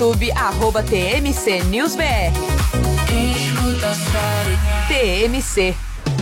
YouTube, @TMC News BR. TMC.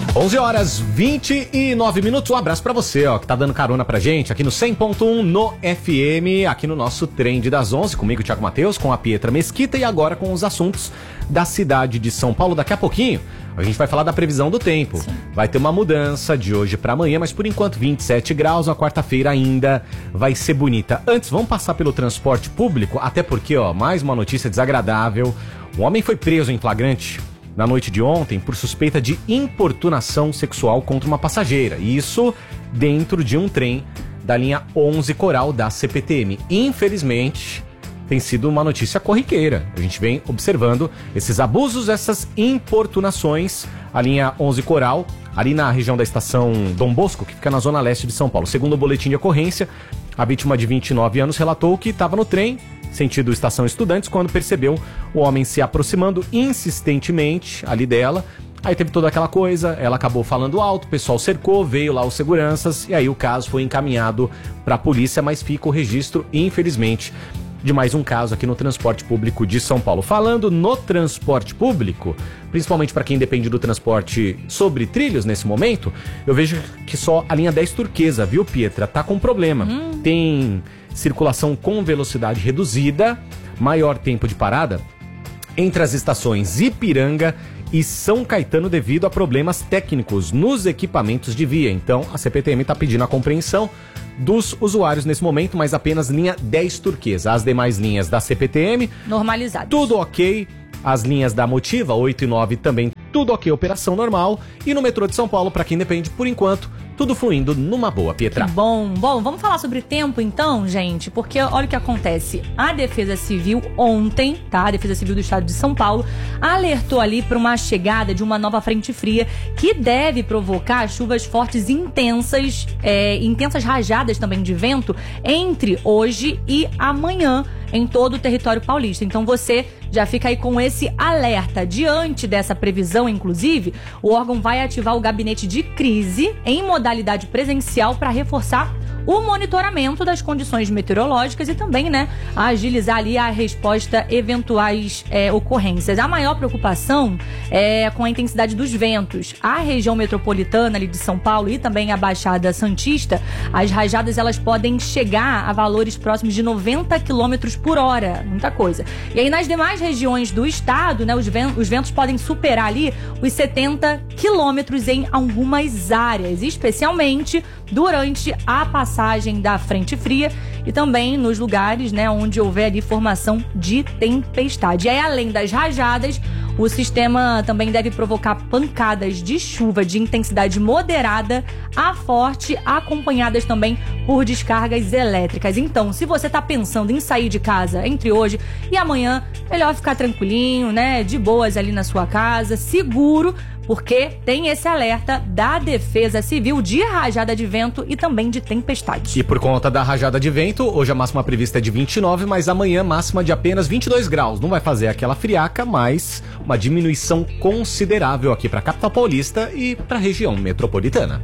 11h29. Um abraço pra você, ó, que tá dando carona pra gente aqui no 100.1 no FM, aqui no nosso Trend das 11, comigo, Thiago Matheus, com a Pietra Mesquita e agora com os assuntos da cidade de São Paulo. Daqui a pouquinho a gente vai falar da previsão do tempo. Sim. Vai ter uma mudança de hoje pra amanhã, mas por enquanto 27 graus, a quarta-feira ainda vai ser bonita. Antes, vamos passar pelo transporte público, até porque, ó, mais uma notícia desagradável. Um homem foi preso em flagrante na noite de ontem por suspeita de importunação sexual contra uma passageira. Isso dentro de um trem da linha 11 Coral da CPTM. Infelizmente, tem sido uma notícia corriqueira. A gente vem observando esses abusos, essas importunações. A linha 11 Coral, ali na região da estação Dom Bosco, que fica na zona leste de São Paulo. Segundo o boletim de ocorrência, a vítima de 29 anos relatou que estava no trem, sentido Estação Estudantes, quando percebeu o homem se aproximando insistentemente ali dela. Aí teve toda aquela coisa, ela acabou falando alto, o pessoal cercou, veio lá os seguranças e aí o caso foi encaminhado para a polícia, mas fica o registro, infelizmente, de mais um caso aqui no transporte público de São Paulo. Falando no transporte público, principalmente para quem depende do transporte sobre trilhos nesse momento, eu vejo que só a linha 10 Turquesa, viu, Pietra, tá com problema. Tem circulação com velocidade reduzida, maior tempo de parada entre as estações Ipiranga e São Caetano devido a problemas técnicos nos equipamentos de via. Então, a CPTM está pedindo a compreensão dos usuários nesse momento, mas apenas linha 10 Turquesa. As demais linhas da CPTM, normalizadas. Tudo ok. As linhas da Motiva, 8 e 9 também, tudo ok, operação normal. E no metrô de São Paulo, para quem depende, por enquanto, tudo fluindo numa boa, Pietra. Bom, vamos falar sobre tempo então, gente, porque olha o que acontece. A Defesa Civil ontem, tá? A Defesa Civil do Estado de São Paulo alertou ali para uma chegada de uma nova frente fria que deve provocar chuvas fortes intensas, intensas rajadas também de vento entre hoje e amanhã em todo o território paulista. Então você já fica aí com esse alerta. Diante dessa previsão, inclusive, o órgão vai ativar o gabinete de crise em modalidade presencial para reforçar o monitoramento das condições meteorológicas e também, né, agilizar ali a resposta a eventuais ocorrências. A maior preocupação é com a intensidade dos ventos. A região metropolitana ali de São Paulo e também a Baixada Santista, as rajadas elas podem chegar a valores próximos de 90 km por hora. Muita coisa. E aí nas demais regiões do estado, né, os ventos podem superar ali os 70 km em algumas áreas, especialmente durante a passagem da frente fria e também nos lugares, né, onde houver ali formação de tempestade. E aí, além das rajadas, o sistema também deve provocar pancadas de chuva de intensidade moderada a forte, acompanhadas também por descargas elétricas. Então, se você está pensando em sair de casa entre hoje e amanhã, melhor ficar tranquilinho, né, de boas ali na sua casa, seguro, porque tem esse alerta da Defesa Civil de rajada de vento e também de tempestade. E por conta da rajada de vento, hoje a máxima prevista é de 29, mas amanhã máxima de apenas 22 graus. Não vai fazer aquela friaca, mas uma diminuição considerável aqui para a capital paulista e para a região metropolitana.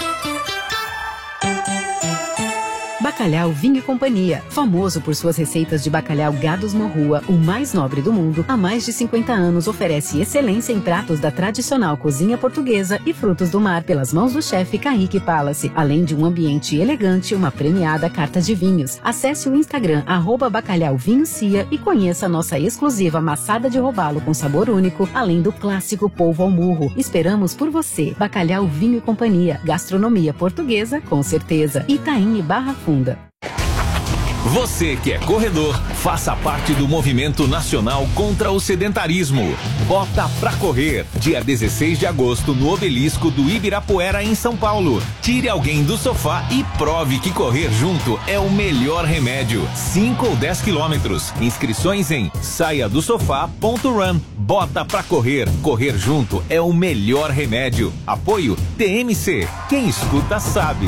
Bacalhau Vinho e Companhia, famoso por suas receitas de bacalhau Gados Morrua, o mais nobre do mundo, há mais de 50 anos oferece excelência em pratos da tradicional cozinha portuguesa e frutos do mar pelas mãos do chefe Kaique Palace, além de um ambiente elegante e uma premiada carta de vinhos. Acesse o Instagram @bacalhauvinhocia e conheça a nossa exclusiva maçada de robalo com sabor único, além do clássico polvo ao murro. Esperamos por você. Bacalhau Vinho e Companhia, gastronomia portuguesa com certeza. Itaim e Barra Funda. Você que é corredor, faça parte do movimento nacional contra o sedentarismo. Bota pra correr, dia 16 de agosto no Obelisco do Ibirapuera em São Paulo. Tire alguém do sofá e prove que correr junto é o melhor remédio. 5 ou 10 quilômetros. Inscrições em saiadosofá.run. Bota pra correr, correr junto é o melhor remédio. Apoio TMC, quem escuta sabe.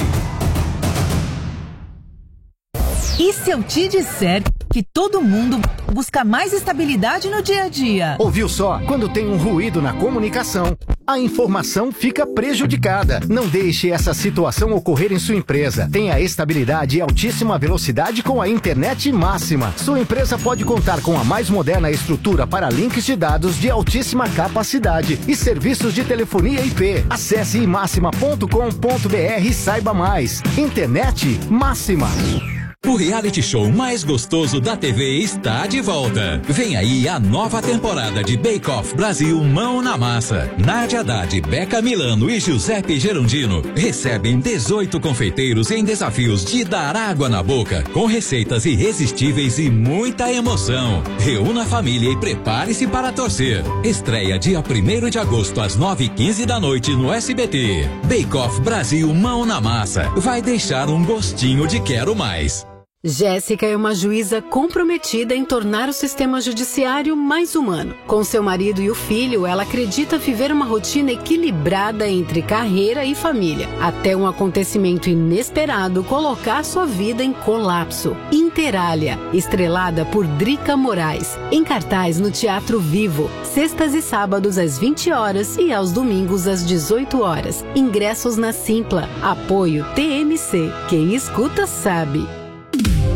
E se eu te disser que todo mundo busca mais estabilidade no dia a dia? Ouviu só? Quando tem um ruído na comunicação, a informação fica prejudicada. Não deixe essa situação ocorrer em sua empresa. Tenha estabilidade e altíssima velocidade com a internet máxima. Sua empresa pode contar com a mais moderna estrutura para links de dados de altíssima capacidade e serviços de telefonia IP. Acesse imaxima.com.br e saiba mais. Internet máxima. O reality show mais gostoso da TV está de volta. Vem aí a nova temporada de Bake Off Brasil Mão na Massa. Nádia Haddad, Beca Milano e Giuseppe Gerondino recebem 18 confeiteiros em desafios de dar água na boca, com receitas irresistíveis e muita emoção. Reúna a família e prepare-se para torcer. Estreia dia 1º de agosto às 9h15 da noite no SBT. Bake Off Brasil Mão na Massa. Vai deixar um gostinho de quero mais. Jéssica é uma juíza comprometida em tornar o sistema judiciário mais humano. Com seu marido e o filho, ela acredita viver uma rotina equilibrada entre carreira e família, até um acontecimento inesperado colocar sua vida em colapso. Interália, estrelada por Drica Moraes, em cartaz no Teatro Vivo, sextas e sábados às 20 horas e aos domingos às 18 horas. Ingressos na Simpla. Apoio TMC. Quem escuta sabe.